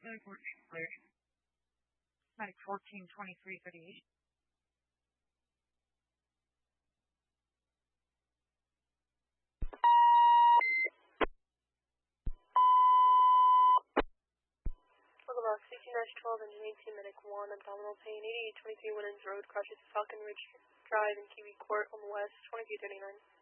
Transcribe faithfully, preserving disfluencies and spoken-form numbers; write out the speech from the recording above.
Medic fourteen, cleared. Medic fourteen, twenty-three, thirty-eight. Local box sixteen dash twelve, engine eighteen, medic one, abdominal pain, eighty-eight twenty-three, Winans Road, crashes Falcon Ridge Drive in Kiwi Court on the west, twenty-three thirty-nine.